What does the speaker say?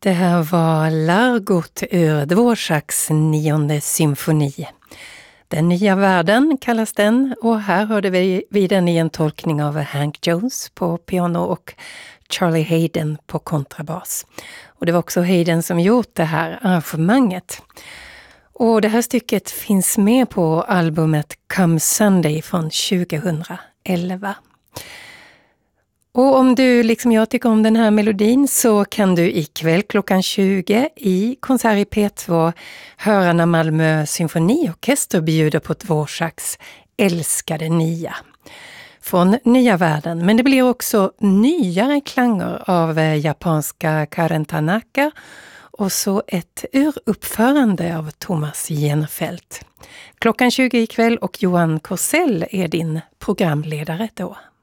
Det här var Largot ur Dvořáks 9:e symfoni. Den nya världen kallas den, och här hörde vi den i en tolkning av Hank Jones på piano och Charlie Haydn på kontrabas. Och det var också Haydn som gjort det här arrangemanget. Och det här stycket finns med på albumet Come Sunday från 2011. Och om du liksom jag tycker om den här melodin, så kan du ikväll klockan 20 i konsert i P2 höra när Malmö symfoniorkester bjuder på Dvořáks älskade nia från nya världen. Men det blir också nyare klanger av japanska Karen Tanaka och så ett uruppförande av Thomas Jennerfelt. Klockan 20 ikväll, och Johan Korsell är din programledare då.